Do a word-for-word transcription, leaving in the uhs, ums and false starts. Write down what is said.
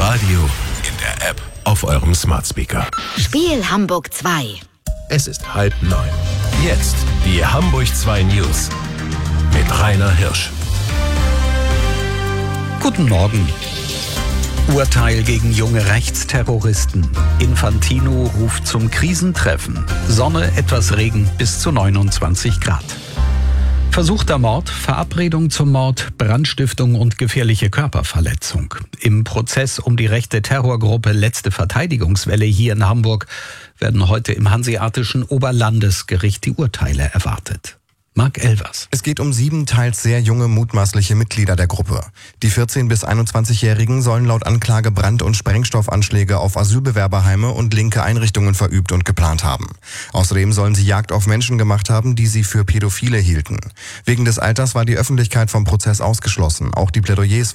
Radio, in der App, auf eurem Smart Speaker. Spiel Hamburg zwei. Es ist halb neun. Jetzt die Hamburg zwei News mit Rainer Hirsch. Guten Morgen. Urteil gegen junge Rechtsterroristen. Infantino ruft zum Krisentreffen. Sonne, etwas Regen bis zu neunundzwanzig Grad. Versuchter Mord, Verabredung zum Mord, Brandstiftung und gefährliche Körperverletzung. Im Prozess um die rechte Terrorgruppe Letzte Verteidigungswelle hier in Hamburg werden heute im Hanseatischen Oberlandesgericht die Urteile erwartet. Marc Elvers. Es geht um sieben teils sehr junge mutmaßliche Mitglieder der Gruppe. Die vierzehn- bis einundzwanzigjährigen sollen laut Anklage Brand- und Sprengstoffanschläge auf Asylbewerberheime und linke Einrichtungen verübt und geplant haben. Außerdem sollen sie Jagd auf Menschen gemacht haben, die sie für Pädophile hielten. Wegen des Alters war die Öffentlichkeit vom Prozess ausgeschlossen. Auch die Plädoyers